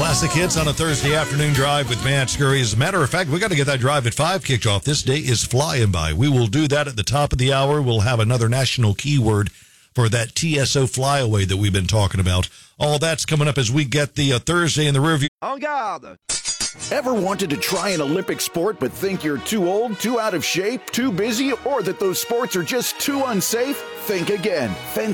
Classic hits on a Thursday afternoon drive with Matt Scurry. As a matter of fact, we got to get that drive at 5 kicked off. This day is flying by. We will do that at the top of the hour. We'll have another national keyword for that TSO flyaway that we've been talking about. All that's coming up as we get the Thursday in the rearview. En garde! Ever wanted to try an Olympic sport but think you're too old, too out of shape, too busy, or that those sports are just too unsafe? Think again.